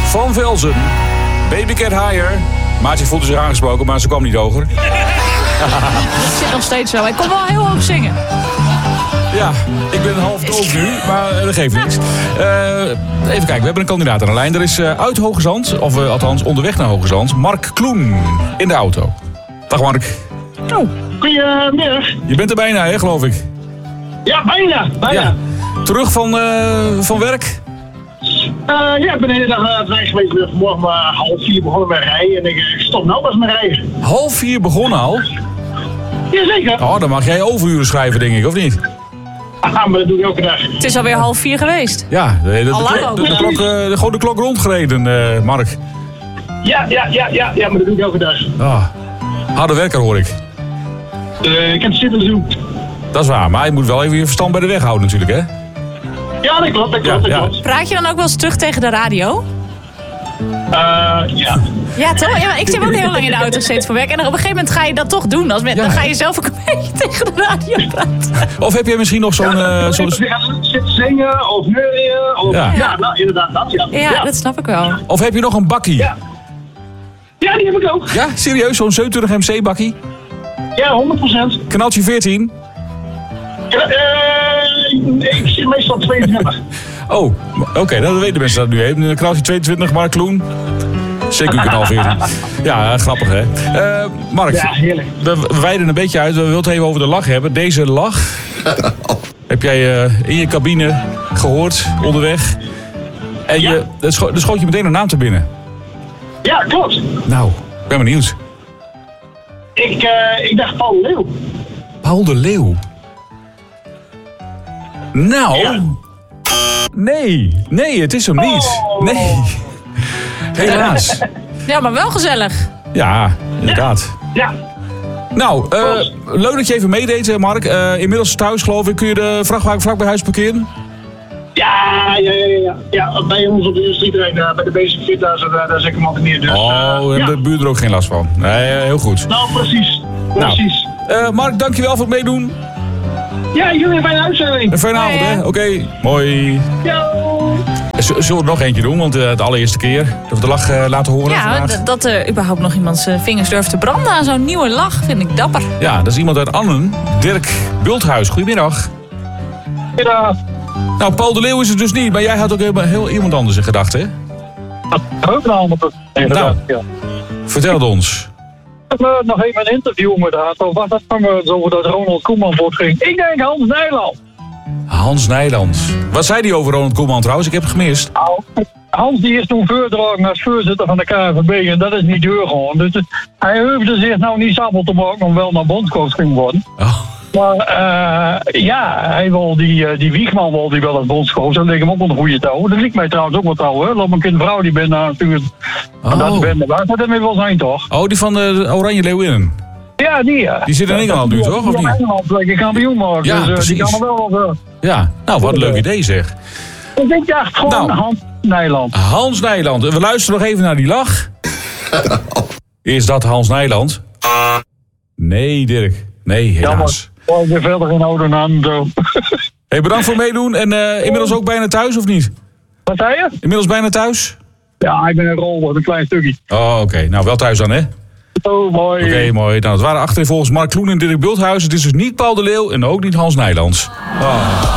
van Velzen. Baby Get Higher. Maatje voelde zich aangesproken, maar ze kwam niet hoger. Dat zit nog steeds zo. Ik kon wel heel hoog zingen. Ja, ik ben half doof nu, maar dat geeft niks. Even kijken, we hebben een kandidaat aan de lijn. Er is uit Hoogezand, of althans onderweg naar Hoogezand, Mark Kloen in de auto. Dag Mark. Oh, goedemiddag. Je bent er bijna, hè, geloof ik? Ja, bijna. Ja. Terug van werk? Ja, ik ben de hele dag aan het werk geweest. Ik ben vanmorgen om 3:30 begonnen met rijden. En ik stop nou pas met rijden. 3:30 begonnen al? Jazeker. Oh, dan mag jij overuren schrijven, denk ik, of niet? Ah, maar dat doe ik elke dag. Het is alweer 3:30 geweest. Ja, gewoon de klok rondgereden, Mark. Ja, maar dat doe ik elke dag. Oh, harde werker hoor ik. Ik heb zitten doen. Dat is waar, maar je moet wel even je verstand bij de weg houden natuurlijk, hè? Ja, dat klopt. Praat je dan ook wel eens terug tegen de radio? Ja. Ja, toch? Ja, ik zit ook heel lang in de auto gezeten voor werk. En op een gegeven moment ga je dat toch doen. Dan ga je zelf ook een beetje tegen de radio praten. Of heb jij misschien nog zo'n... Je gaat zitten zingen of neurien. Of... Ja, nou, inderdaad dat, Ja, dat snap ik wel. Of heb je nog een bakkie? Ja, die heb ik ook. Ja, serieus? Zo'n 27 MC bakkie? Ja, 100%. Kanaaltje 14? Ik zit meestal 22. Oh, oké, dan weten mensen dat nu even. Kanaaltje 22, Mark Kloen. Zeker kanaal 14. Ja, grappig hè. Mark, Ja, heerlijk. we wijden een beetje uit. We willen het even over de lach hebben. Deze lach heb jij in je cabine gehoord, onderweg. En Ja. er schoot je meteen een naam te binnen. Ja, klopt. Nou, ik ben benieuwd. Ik dacht Paul de Leeuw. Paul de Leeuw. Nou, Ja. nee, het is hem niet. Oh. Nee, helaas. Ja, maar wel gezellig. Ja, inderdaad. Ja. Nou, leuk dat je even meedeed, Mark. Inmiddels thuis, geloof ik. Kun je de vrachtwagen vlak bij huis parkeren? Ja, bij ons op de industrieterrein, bij de Basic Fit, daar zit ik hem altijd neer. Dus, En de buurt er ook geen last van. Nee, heel goed. Nou, precies. Mark, dankjewel voor het meedoen. Ja, jullie een fijne uitzending. Een fijne avond, hè? Oké, mooi. Yo. Zullen we er nog eentje doen? Want de allereerste keer dat we de lach laten horen Ja, vandaag. dat er überhaupt nog iemand zijn vingers durft te branden aan zo'n nieuwe lach, vind ik dapper. Ja, dat is iemand uit Annen. Dirk Bulthuis. Goedemiddag. Ja, Nou, Paul de Leeuw is het dus niet. Maar jij had ook heel iemand anders in gedachten, hè? Ook een ander. Nou. Ja. Vertel het ons. Ik heb nog even een interview met haar. Of was dat over dat Ronald Koeman wordt ging? Ik denk Hans Nijland. Hans Nijland. Wat zei hij over Ronald Koeman trouwens? Ik heb het gemist. Nou, Hans die is toen voordragen als voorzitter van de KNVB en dat is niet duur gewoon. Dus hij hoefde zich nou niet samen te maken om wel naar bondscoach te worden. Oh. Maar hij wil die Wiegman wil die wel als bondscoach. Dat lijkt hem ook wel een goede touw. Dat lijkt mij trouwens ook wel touw, hè. Loop een kind vrouw die ben daar natuurlijk. Dat ben waar zou dat mee wel zijn, toch? Oh, die van de Oranje Leeuwinnen. Ja, die ja. Die zit in Engeland nu, toch? Of niet? Ja, Engeland lekker kampioen maken. Ja, dus die precies. kan er wel wat. Ja, nou, wat een leuk idee zeg. Dus ik dacht gewoon Nou. Hans Nijland. Hans Nijland. We luisteren nog even naar die lach. Is dat Hans Nijland? Nee, Dirk. Nee, helaas. Ik ben verder geen oude naam. Zo. Hey, bedankt voor het meedoen. En inmiddels ook bijna thuis, of niet? Wat zei je? Inmiddels bijna thuis? Ja, ik ben een rol, een klein stukje. Oh, oké. Nou, wel thuis dan, hè? Oh, mooi. Oké, mooi. Nou, het waren achterin volgens Mark Kloen en Dirk Bulthuis. Het is dus niet Paul de Leeuw en ook niet Hans Nijlands. Oh.